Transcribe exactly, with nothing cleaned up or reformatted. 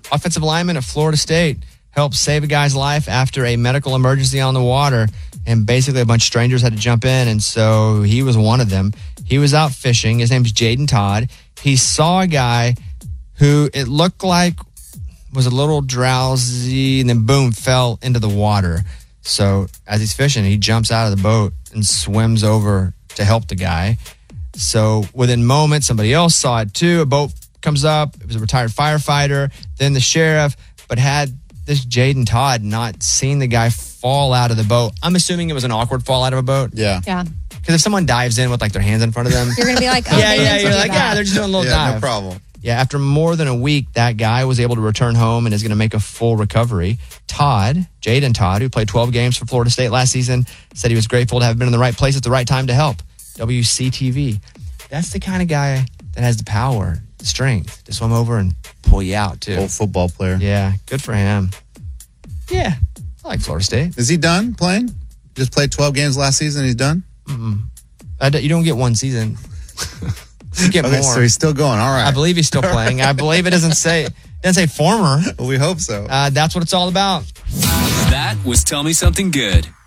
offensive lineman at Florida State, helped save a guy's life after a medical emergency on the water. And basically a bunch of strangers had to jump in. And so he was one of them. He was out fishing. His name's Jaden Todd. He saw a guy who it looked like was a little drowsy and then boom, fell into the water. So as he's fishing, he jumps out of the boat and swims over to help the guy. So within moments, somebody else saw it too. A boat comes up. It was a retired firefighter, then the sheriff. But had this Jaden Todd not seen the guy fall out of the boat, I'm assuming it was an awkward fall out of a boat. Yeah. Yeah. Because if someone dives in with like their hands in front of them, You're going to be like, oh, yeah, they yeah, meant to you're do like, that. yeah, they're just doing a little Yeah, dive. no problem. Yeah, after more than a week, that guy was able to return home and is going to make a full recovery. Todd, Jaden Todd, who played twelve games for Florida State last season, said he was grateful to have been in the right place at the right time to help. W C T V. That's the kind of guy that has the power, the strength to swim over and pull you out, too. Old football player. Yeah, good for him. Yeah, I like Florida State. Is he done playing? Just played twelve games last season and he's done? Mm-mm. I d- you don't get one season. You get Okay, more. so he's still going. All right. I believe he's still playing. I believe it doesn't say it doesn't say former. Well, we hope so. Uh, that's what it's all about. That was Tell Me Something Good.